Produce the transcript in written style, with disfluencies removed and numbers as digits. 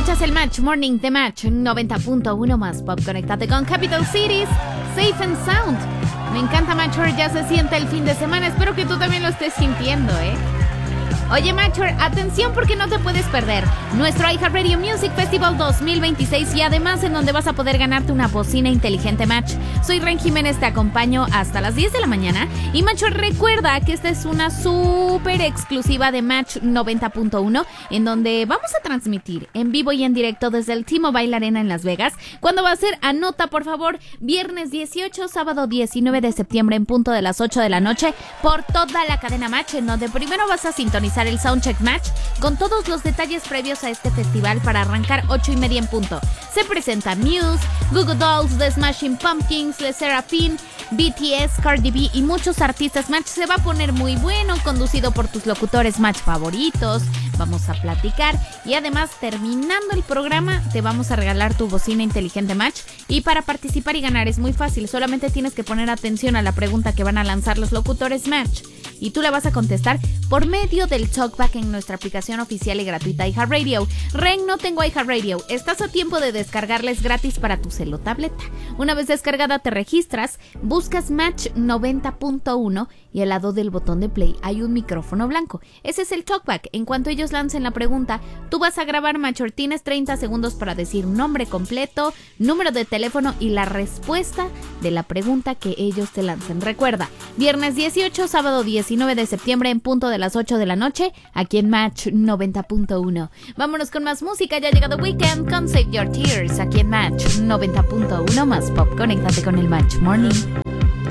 Escuchas el Match Morning de Match 90.1 más pop. Conéctate con Capital Cities, Safe and Sound. Me encanta, Matcher, ya se siente el fin de semana. Espero que tú también lo estés sintiendo, Oye, Matcher, atención porque no te puedes perder nuestro iHeartRadio Music Festival 2026 y además en donde vas a poder ganarte una bocina inteligente Match. Soy Ren Jiménez, te acompaño hasta las 10 de la mañana. Y Matcher, recuerda que esta es una súper exclusiva de Match 90.1 en donde vamos a transmitir en vivo y en directo desde el T-Mobile Arena en Las Vegas. ¿Cuándo va a ser? Anota, por favor, viernes 18, sábado 19 de septiembre en punto de las 8 de la noche por toda la cadena Match, en donde primero vas a sintonizar el Soundcheck Match con todos los detalles previos a este festival para arrancar 8:30 en punto. Se presenta Muse, Google Dolls, The Smashing Pumpkins, Le Sserafim, BTS, Cardi B y muchos artistas Match. Se va a poner muy bueno, conducido por tus locutores Match favoritos. Vamos a platicar y además, terminando el programa, te vamos a regalar tu bocina inteligente Match. Y para participar y ganar es muy fácil, solamente tienes que poner atención a la pregunta que van a lanzar los locutores Match y tú la vas a contestar por medio del talkback en nuestra aplicación oficial y gratuita iHeartRadio. Ren, no tengo iHeartRadio. Estás a tiempo de descargarles gratis para tu celo o tableta. Una vez descargada te registras, buscas Match 90.1 y al lado del botón de play hay un micrófono blanco. Ese es el talkback. En cuanto ellos lancen la pregunta, tú vas a grabar, Matcher. Tienes 30 segundos para decir nombre completo, número de teléfono y la respuesta de la pregunta que ellos te lancen. Recuerda, viernes 18, sábado 19 de septiembre en punto de las 8 de la noche, aquí en Match 90.1. Vámonos con más música, ya ha llegado Weekend con Save Your Tears, aquí en Match 90.1 más pop. Conéctate con el Match Morning.